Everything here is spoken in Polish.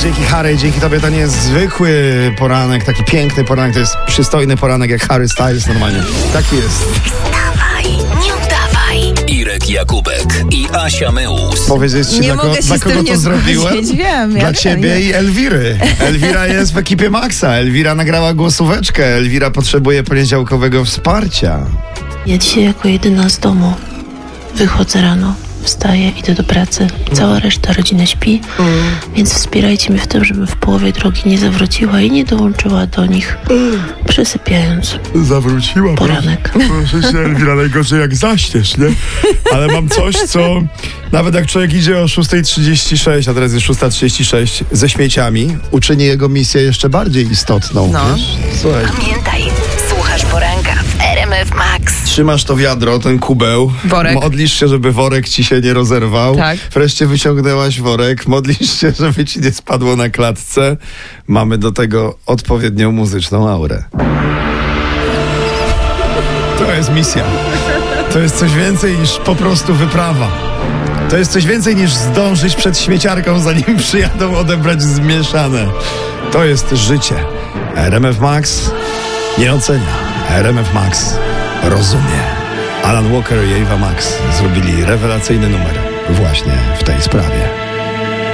Dzięki Harry, dzięki tobie to nie jest zwykły poranek, taki piękny poranek, to jest przystojny poranek jak Harry Styles normalnie. Taki jest. Wstawaj, nie udawaj. Irek Jakubek i Asia Meus. Powiedzieć ci, dla kogo to zrobiłem? Wiem, Dla ciebie i Elwiry. Elwira jest w ekipie Maxa. Elwira nagrała głosóweczkę. Elwira potrzebuje poniedziałkowego wsparcia. Ja dzisiaj jako jedyna z domu wychodzę rano, wstaję, idę do pracy. Cała reszta rodziny śpi, więc wspierajcie mnie w tym, żebym w połowie drogi nie zawróciła i nie dołączyła do nich, przesypiając Zawróciła. poranek. Proszę się, Elwira, najgorzej jak zaśniesz, nie? Ale mam coś, co nawet jak człowiek idzie o 6:36, a teraz jest 6:36, ze śmieciami, uczyni jego misję jeszcze bardziej istotną. No. Wiesz? Słuchaj. Pamiętaj, słuchasz poranka w RMF Max. Trzymasz to wiadro, ten kubeł. Worek. Modlisz się, żeby worek ci się nie rozerwał. Tak. Wreszcie wyciągnęłaś worek. Modlisz się, żeby ci nie spadło na klatce. Mamy do tego odpowiednią muzyczną aurę. To jest misja. To jest coś więcej niż po prostu wyprawa. To jest coś więcej niż zdążyć przed śmieciarką, zanim przyjadą odebrać zmieszane. To jest życie. RMF Max nie ocenia. RMF Max rozumie. Alan Walker i Ava Max zrobili rewelacyjny numer właśnie w tej sprawie.